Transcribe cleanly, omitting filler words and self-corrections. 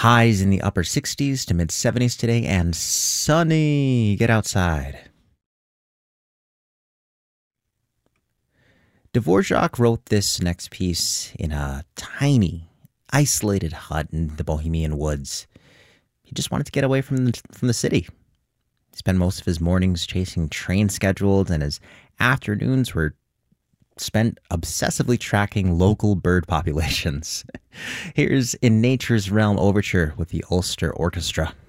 Highs in the upper 60s to mid 70s today and sunny. Get outside. Dvorak wrote this next piece in a tiny, isolated hut in the Bohemian woods. He just wanted to get away from the city. He spent most of his mornings chasing train schedules, and his afternoons were spent obsessively tracking local bird populations. Here's In Nature's Realm Overture with the Ulster Orchestra.